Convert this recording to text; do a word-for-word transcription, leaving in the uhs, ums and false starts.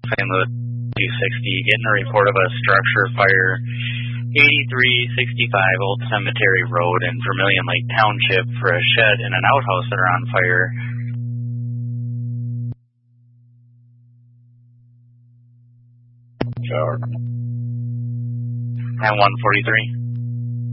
Saint Louis two sixty, getting a report of a structure fire, eighty-three sixty-five Old Cemetery Road in Vermilion Lake Township for a shed and an outhouse that are on fire. Shower. And one forty-three.